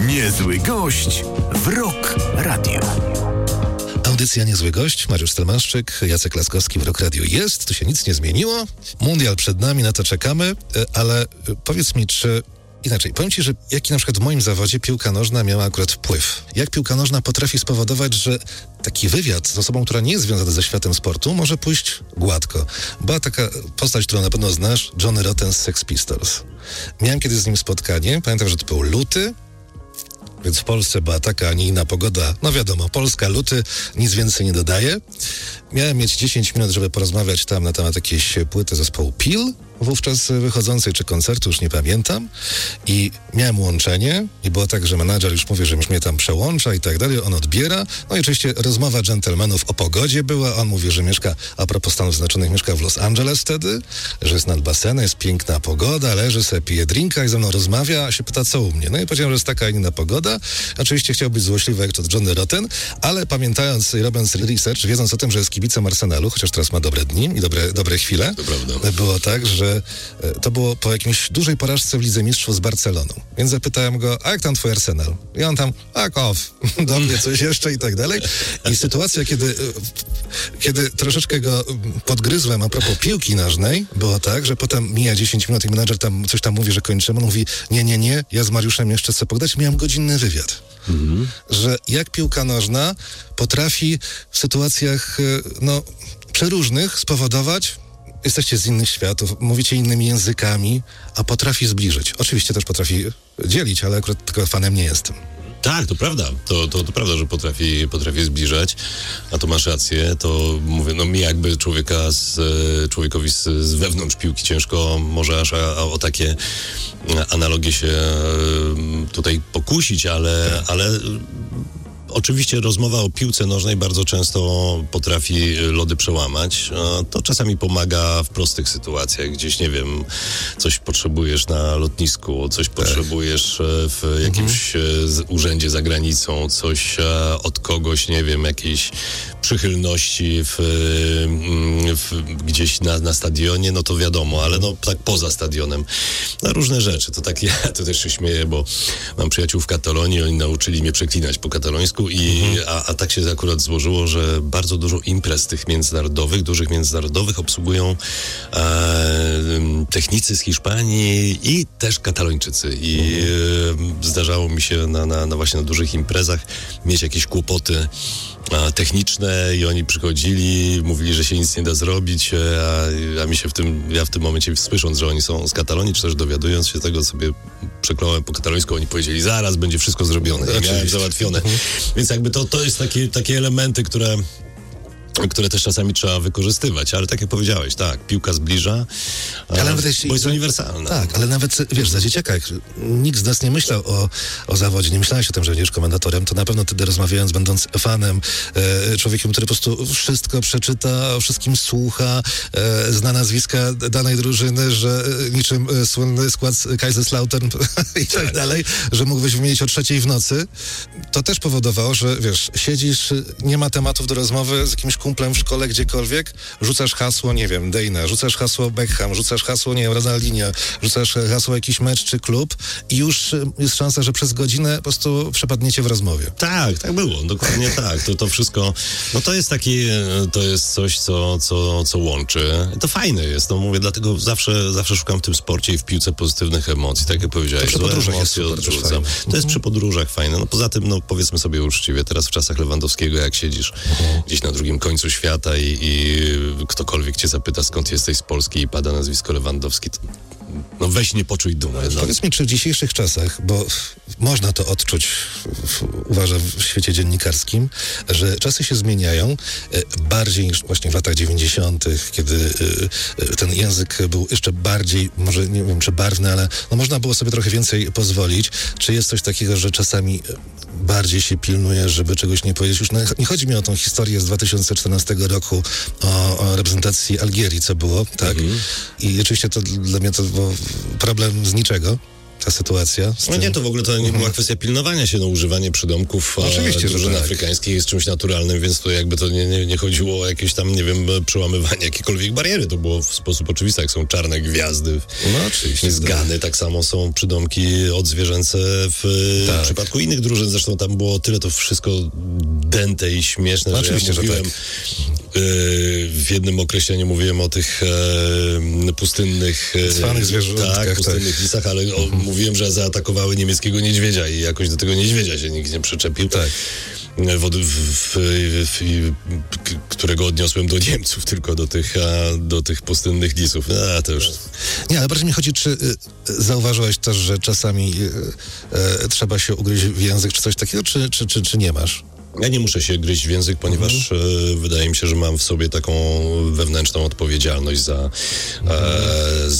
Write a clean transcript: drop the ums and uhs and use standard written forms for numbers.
Niezły gość w Rock Radio. Audycja Niezły Gość, Mariusz Stelmaszczyk, Jacek Laskowski w Rock Radio jest, tu się nic nie zmieniło. Mundial przed nami, na to czekamy, ale powiedz mi, czy... Inaczej, powiem ci, że jaki na przykład w moim zawodzie piłka nożna miała akurat wpływ. Jak piłka nożna potrafi spowodować, że taki wywiad z osobą, która nie jest związana ze światem sportu, może pójść gładko. Była taka postać, którą na pewno znasz, Johnny Rotten z Sex Pistols. Miałem kiedyś z nim spotkanie, pamiętam, że to był luty, więc w Polsce była taka, a nie inna pogoda. No wiadomo, Polska, luty, nic więcej nie dodaje. Miałem mieć 10 minut, żeby porozmawiać tam na temat jakiejś płyty zespołu Peel, wówczas wychodzącej, czy koncertu, już nie pamiętam. I miałem łączenie i było tak, że menadżer już mówi, że już mnie tam przełącza i tak dalej, on odbiera. No i oczywiście rozmowa dżentelmenów o pogodzie była. On mówi, że mieszka, a propos Stanów Zjednoczonych, mieszka w Los Angeles wtedy, że jest nad basenem, jest piękna pogoda, leży sobie, pije drinka i ze mną rozmawia, a się pyta, co u mnie. No i powiedziałem, że jest taka, a inna pogoda. Oczywiście chciał być złośliwy jak to Johnny Rotten, ale pamiętając i robiąc research, wiedząc o tym, że jest kibicem Arsenalu, chociaż teraz ma dobre dni i dobre chwile, to prawda. Było tak, że to było po jakiejś dużej porażce w Lidze Mistrzów z Barceloną. Więc zapytałem go, a jak tam twój Arsenal? I on tam, do mnie coś jeszcze i tak dalej. I sytuacja, kiedy troszeczkę go podgryzłem a propos piłki nożnej, było tak, że potem mija 10 minut i menadżer tam coś tam mówi, że kończymy. On mówi, nie, ja z Mariuszem jeszcze chcę pogadać. Miałem godzinny wywiad. Że jak piłka nożna potrafi w sytuacjach, przeróżnych spowodować, jesteście z innych światów, mówicie innymi językami, a potrafi zbliżyć. Oczywiście też potrafi dzielić, ale akurat tylko fanem nie jestem. Tak, to prawda. To prawda, że potrafi zbliżać, a to masz rację. To mówię, mi jakby człowiekowi z wewnątrz piłki ciężko może aż o takie analogie się tutaj pokusić, ale oczywiście rozmowa o piłce nożnej bardzo często potrafi lody przełamać. To czasami pomaga w prostych sytuacjach. Gdzieś, nie wiem, coś potrzebujesz na lotnisku, coś potrzebujesz w jakimś urzędzie za granicą, coś od kogoś, nie wiem, jakiejś przychylności gdzieś na stadionie, no to wiadomo, ale tak poza stadionem. Różne rzeczy. To też się śmieję, bo mam przyjaciół w Katalonii, oni nauczyli mnie przeklinać po katalońsku a tak się akurat złożyło, że bardzo dużo imprez tych dużych międzynarodowych obsługują technicy z Hiszpanii i też Katalończycy. I zdarzało mi się właśnie na dużych imprezach mieć jakieś kłopoty techniczne i oni przychodzili, mówili, że się nic nie da zrobić, a mi się ja w tym momencie, słysząc, że oni są z Katalonii, czy też dowiadując się tego, sobie przekląłem po katalońsku, oni powiedzieli, zaraz będzie wszystko zrobione. I miałem załatwione. Więc jakby to jest takie elementy, które też czasami trzeba wykorzystywać, ale tak jak powiedziałeś, tak, piłka zbliża, bo jest uniwersalna. Tak, ale nawet, za dzieciaka, jak nikt z nas nie myślał o zawodzie, nie myślałeś o tym, że będziesz komentatorem, to na pewno wtedy rozmawiając, będąc fanem, człowiekiem, który po prostu wszystko przeczyta, o wszystkim słucha, zna nazwiska danej drużyny, że niczym słynny skład Kaiserslautern i tak dalej, że mógłbyś wymienić o 3:00 w nocy, to też powodowało, że siedzisz, nie ma tematów do rozmowy z jakimś kumplem w szkole, gdziekolwiek, rzucasz hasło, nie wiem, Dejna, rzucasz hasło Beckham, rzucasz hasło, nie wiem, Ronaldinho, rzucasz hasło jakiś mecz czy klub i już jest szansa, że przez godzinę po prostu przepadniecie w rozmowie. Tak było, dokładnie tak. To wszystko, to jest to jest coś, co łączy. To fajne jest, mówię, dlatego zawsze szukam w tym sporcie i w piłce pozytywnych emocji, tak jak powiedziałeś. To przy podróżach jest super, to jest przy podróżach fajne. Poza tym, powiedzmy sobie uczciwie, teraz w czasach Lewandowskiego, jak siedzisz gdzieś na drugim końcu świata i ktokolwiek cię zapyta, skąd jesteś z Polski i pada nazwisko Lewandowski, to weź nie poczuj dumy. Powiedz mi, czy w dzisiejszych czasach, bo można to odczuć, uważam, w świecie dziennikarskim, że czasy się zmieniają bardziej niż właśnie w latach 90., kiedy ten język był jeszcze bardziej, może nie wiem, czy barwny, ale można było sobie trochę więcej pozwolić. Czy jest coś takiego, że czasami bardziej się pilnuje, żeby czegoś nie powiedzieć? Już nie chodzi mi o tą historię z 2014 roku o reprezentacji Algierii, co było, tak? I oczywiście to dla mnie to był problem z niczego. ta sytuacja? No nie, to w ogóle to nie była kwestia pilnowania się, używanie przydomków drużyn afrykańskich jest czymś naturalnym, więc to jakby to nie chodziło o jakieś tam, nie wiem, przełamywanie jakiejkolwiek bariery. To było w sposób oczywisty, jak są czarne gwiazdy, oczywiście, zgany, tak samo są przydomki odzwierzęce w przypadku innych drużyn. Zresztą tam było tyle to wszystko dęte i śmieszne, że ja mówiłem, w jednym określeniu mówiłem o tych pustynnych cwanych zwierzątkach, pustynnych lisach, ale mówiłem, że zaatakowały niemieckiego niedźwiedzia i jakoś do tego niedźwiedzia się nikt nie przyczepił. Tak. Którego odniosłem do Niemców, tylko do tych pustynnych lisów. To już... Nie, ale bardziej mi chodzi, czy zauważyłeś też, że czasami trzeba się ugryźć w język, czy coś takiego, czy nie masz? Ja nie muszę się gryźć w język, ponieważ wydaje mi się, że mam w sobie taką wewnętrzną odpowiedzialność za